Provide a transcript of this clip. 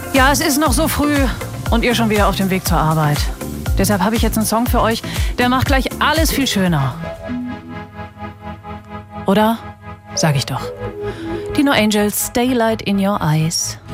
Ja, es ist noch so früh und ihr schon wieder auf dem Weg zur Arbeit. Deshalb habe ich jetzt einen Song für euch, der macht gleich alles viel schöner. Oder? Sag ich doch. Die No Angels, Daylight in Your Eyes.